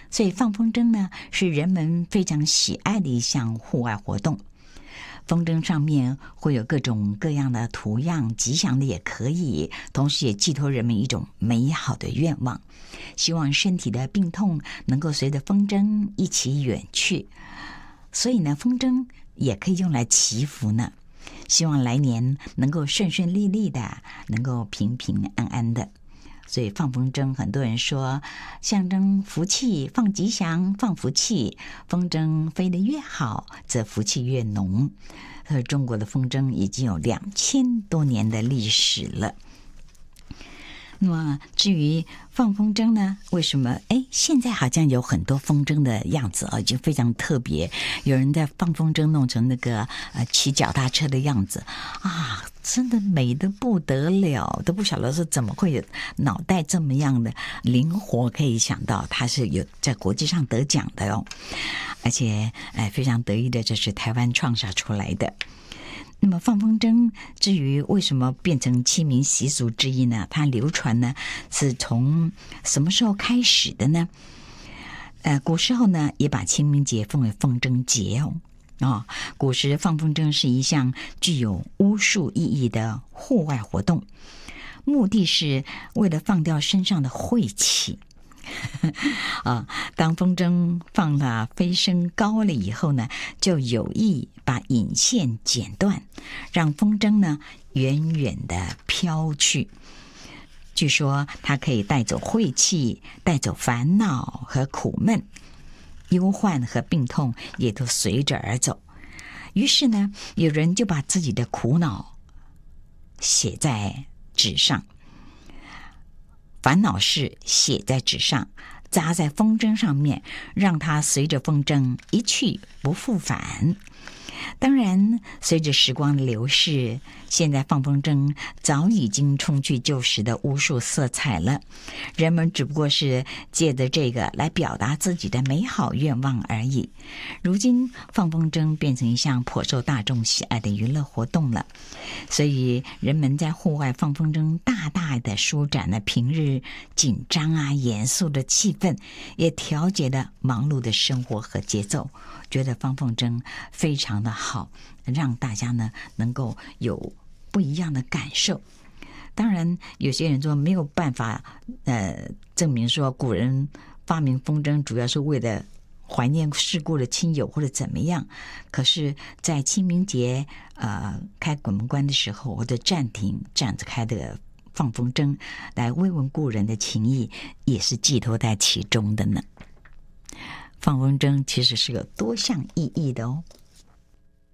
所以放风筝呢，是人们非常喜爱的一项户外活动。风筝上面会有各种各样的图样，吉祥的也可以，同时也寄托人们一种美好的愿望，希望身体的病痛能够随着风筝一起远去。所以呢，风筝也可以用来祈福呢，希望来年能够顺顺利利的，能够平平安安的。所以放风筝，很多人说象征福气，放吉祥，放福气，风筝飞得越好，则福气越浓。中国的风筝已经有2000多年的历史了。那么至于放风筝呢，为什么现在好像有很多风筝的样子已经非常特别，有人在放风筝弄成那个骑脚踏车的样子啊，真的美得不得了，都不晓得是怎么会有脑袋这么样的灵活，可以想到它是有在国际上得奖的哦，而且非常得意的，这是台湾创造出来的。那么放风筝至于为什么变成清明习俗之一呢？它流传呢是从什么时候开始的呢？古时候呢也把清明节奉为风筝节古时放风筝是一项具有巫术意义的户外活动，目的是为了放掉身上的晦气当风筝放了飞升高了以后呢，就有意把引线剪断，让风筝呢远远的飘去。据说它可以带走晦气，带走烦恼和苦闷，忧患和病痛也都随着而走。于是呢，有人就把自己的苦恼写在纸上，烦恼事写在纸上，扎在风筝上面，让它随着风筝一去不复返。当然随着时光的流逝，现在放风筝早已经冲去旧时的巫术色彩了，人们只不过是借着这个来表达自己的美好愿望而已。如今放风筝变成一项颇受大众喜爱的娱乐活动了，所以人们在户外放风筝大大的舒展了平日紧张严肃的气氛，也调节了忙碌的生活和节奏，觉得放风筝非常的好，让大家呢能够有不一样的感受。当然有些人说没有办法证明说古人发明风筝主要是为了怀念逝故的亲友或者怎么样，可是在清明节开鬼门关的时候，或者暂停这样子开的放风筝来慰问故人的情谊，也是寄托在其中的呢。放风筝其实是有多项意义的哦。